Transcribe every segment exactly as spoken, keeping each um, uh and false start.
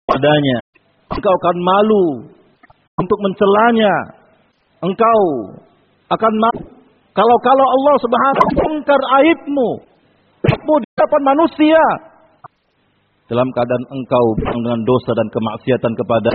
padanya. Engkau akan malu untuk mencelanya. Engkau akan malu kalau-kalau Allah Subhanahu wa taala bongkar aibmu, aibmu di hadapan manusia dalam keadaan engkau dengan dosa dan kemaksiatan kepada.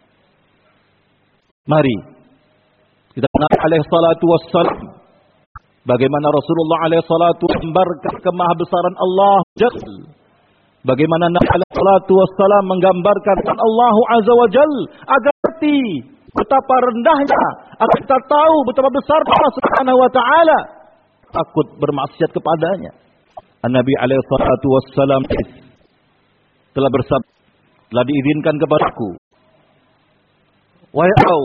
Mari kita mengenal alaihi salatu wassalam, bagaimana Rasulullah alaihi salatu menggambarkan kemahabesaran Allah Jalla. Bagaimana Nabi alaihi salatu wassalam menggambarkan Allah Azza wa Jalla agar berarti betapa rendahnya, agar kita tahu betapa besar Allah Subhanahu wa taala, takut bermaksiat kepadanya. An-Nabi alaihi salatu wassalam telah bersabda, telah diizinkan kepadaku, wahai kau,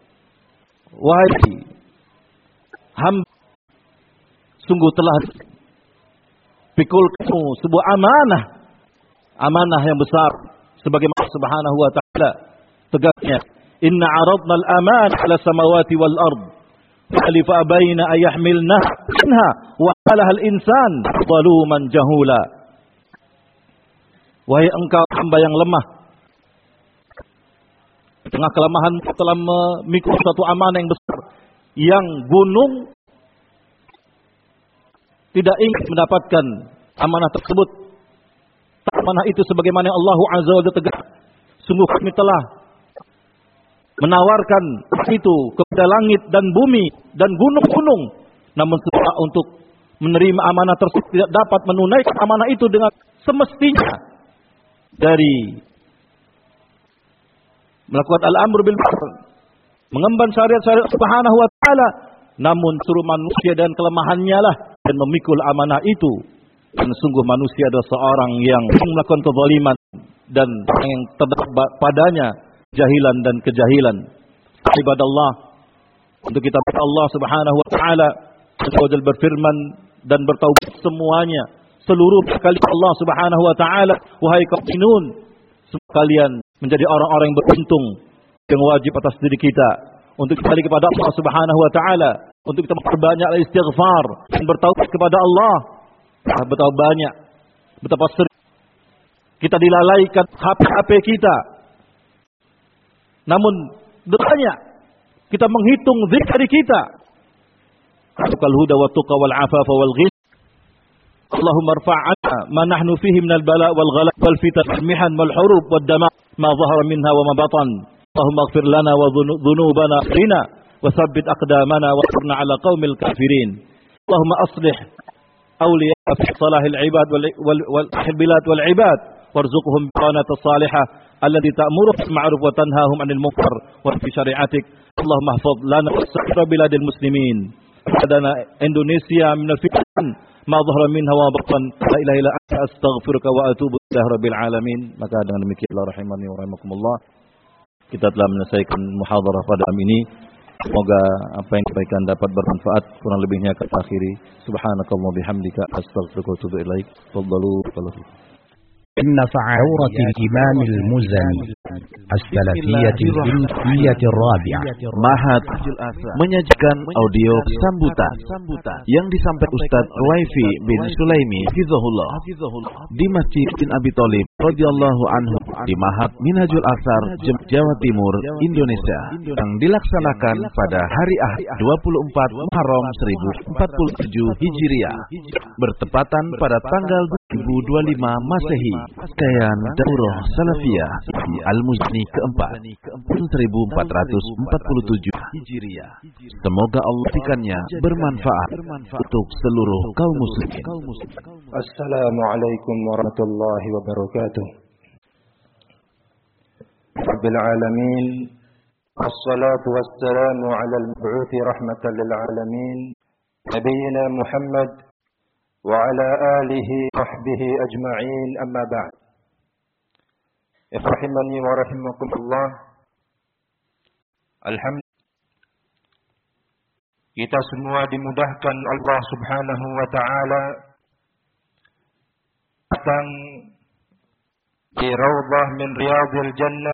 wahai hamba, sungguh telah pikul kamu sebuah amanah, amanah yang besar, sebagaimana Subhanahu wa taala tegasnya, inna aradna al-aman ala samawati wal ard fa abaina ay yahmilnaha minha wa halaha al-insan zaluman jahula. Wahai engkau hamba yang lemah, di tengah kelemahan telah memikul satu amanah yang besar, yang gunung tidak ingin mendapatkan amanah tersebut. Amanah itu sebagaimana Allah Azza wa Jalla tegas, sungguh kami telah menawarkan itu kepada langit dan bumi dan gunung-gunung, namun setelah untuk menerima amanah tersebut tidak dapat menunaikan amanah itu dengan semestinya, dari melakukan al-amru bil ma'ruf, mengemban syariat-syariat Subhanahu wa taala, namun suruh manusia dan kelemahannya lah dan memikul amanah itu. Dan sungguh manusia adalah seorang yang melakukan kezaliman dan yang terdapat padanya jahilan dan kejahilan. Ibadallah, untuk kita Allah Subhanahu wa taala berfirman dan bertaubat semuanya, seluruh sekali Allah Subhanahu wa taala, wahai kaum mukminin, sekalian menjadi orang-orang yang beruntung, yang wajib atas diri kita untuk kembali kepada Allah Subhanahu wa taala, untuk kita memperbanyak istighfar dan bertaubat kepada Allah. Betapa banyak, betapa sering kita dilalaikan H P kita. Namun banyak kita menghitung zikir kita. Kal huda wa tuqa wal afafa wal ghis. Allahumma irfa'na ma nahnu fihi min al bala wal ghala wal fitan wal mihan wal hurub wad dama ma dhahara minha wa ma batan. Allahumma ighfir lana wa dhunubana rina wa thabbit aqdamana wa ansurna ala qaumil kafirin. Allahumma aslih awliya fi salahil ibad wal wal bilad wal ibad warzuqhum biqanati salihah allati ta'muru bil ma'ruf wa tanhahum 'anil munkar wa fi syari'atik. Allahumma ihfaz lana sa'ira biladil muslimin. Adana Indonesia min al-fitan ma dhahara minha wa batan. La ilaha illa anta astaghfiruka wa atubu ilaik rabbil alamin. Maka dengan demikian Allah rahimani wa rahimakumullah, kita telah menyelesaikan muhadharah pada malam ini. Semoga apa yang disampaikan dapat bermanfaat. Kurang lebihnya kata akhiri. Subhanakallah bihamdika astaghfiruka wa atubu ilaik. Fadhalu kalau إن عورة الإمام المزني السلفية الجنسية الرابعة Mahat menyajikan audio sambutan yang disampaikan Ustaz Ruwaifi bin Sulaimi hafizahullah di Masjid bin Abi Thalib radhiyallahu anhu di Mahat Minhajul Athar Jawa Timur Indonesia, yang dilaksanakan pada hari Ahad dua puluh empat Muharram seribu empat puluh tujuh Hijriah bertepatan pada tanggal dua ribu dua puluh lima Masehi. Rangkaian Daurah Salafiyah Al-Muzni keempat tahun seribu empat ratus empat puluh tujuh Hijriah. Semoga Allah jadikannya bermanfaat untuk seluruh kaum muslimin. Assalamualaikum warahmatullahi wabarakatuh. Rabbil alamin, wassalatu wassalamu ala al-mab'uthi rahmatan lil alamin, nabiyyina Muhammad wa ala alihi wa sahbihi ajma'in, amma ba'd. Rahimani wa rahimakumullah. Alhamdulillah, kita semua dimudahkan Allah Subhanahu wa taala datang di raudhah min riyadil jannah,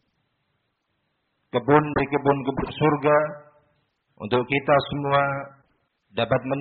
kebun dari kebun-kebun surga, untuk kita semua dapat menikmati